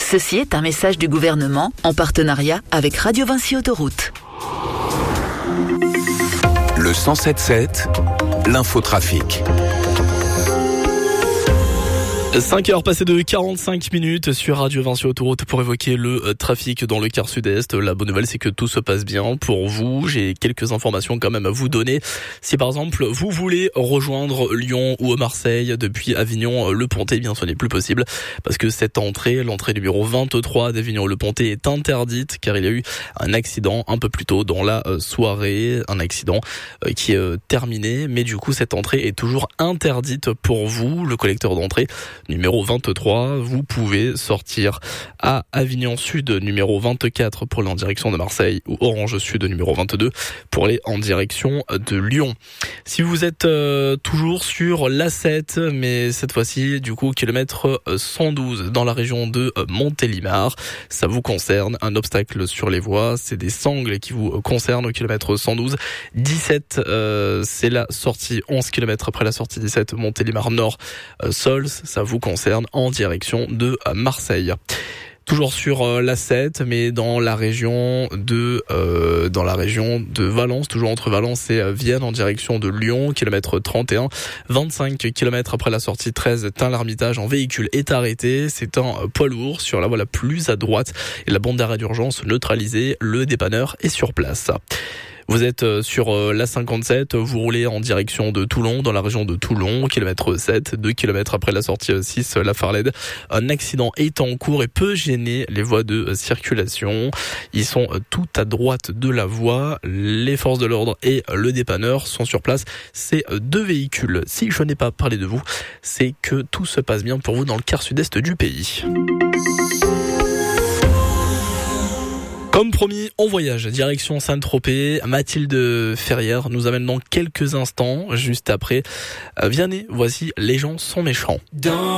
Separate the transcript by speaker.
Speaker 1: Ceci est un message du gouvernement en partenariat avec Radio Vinci Autoroute.
Speaker 2: Le 107.7, l'infotrafic.
Speaker 3: 5h passées de 45 minutes sur Radio Vinci Autoroute pour évoquer le trafic dans le quart sud-est. La bonne nouvelle, c'est que tout se passe bien pour vous. J'ai quelques informations quand même à vous donner. Si par exemple, vous voulez rejoindre Lyon ou Marseille depuis Avignon-le-Pontet, bien ce n'est plus possible parce que cette l'entrée numéro 23 d'Avignon-le-Pontet est interdite car il y a eu un accident un peu plus tôt dans la soirée. Un accident qui est terminé, mais du coup, cette entrée est toujours interdite pour vous. Le collecteur d'entrée numéro 23, vous pouvez sortir à Avignon Sud, numéro 24 pour aller en direction de Marseille, ou Orange Sud, numéro 22 pour aller en direction de Lyon. Si vous êtes toujours sur l'A7, mais cette fois-ci, du coup, kilomètre 112 dans la région de Montélimar, ça vous concerne, un obstacle sur les voies, c'est des sangles qui vous concernent au kilomètre 112. 17, c'est la sortie, 11 km après la sortie 17, Montélimar Nord, Sols, ça vous concerne en direction de Marseille. Toujours sur l'A7, mais dans la région de Valence, toujours entre Valence et Vienne en direction de Lyon, kilomètre 31, 25 km après la sortie 13, Tain-l'Hermitage en véhicule est arrêté, c'est un poids lourd sur la voie la plus à droite et la bande d'arrêt d'urgence neutralisée, le dépanneur est sur place. Vous êtes sur la 57, vous roulez en direction de Toulon, dans la région de Toulon, kilomètre 7, 2 km après la sortie 6, la Farlède. Un accident est en cours et peut gêner les voies de circulation. Ils sont tout à droite de la voie. Les forces de l'ordre et le dépanneur sont sur place. Ces deux véhicules, si je n'ai pas parlé de vous, c'est que tout se passe bien pour vous dans le quart sud-est du pays. Comme promis, on voyage, direction Saint-Tropez. Mathilde Ferrière nous amène dans quelques instants, juste après Vianney. Voici Les gens sont méchants.